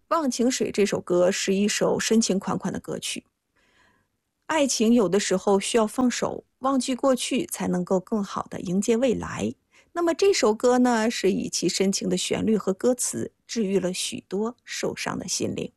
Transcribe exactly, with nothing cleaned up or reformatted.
忘情水》这首歌是一首深情款款的歌曲。爱情有的时候需要放手，忘记过去，才能够更好的迎接未来。那么这首歌呢，是以其深情的旋律和歌词，治愈了许多受伤的心灵。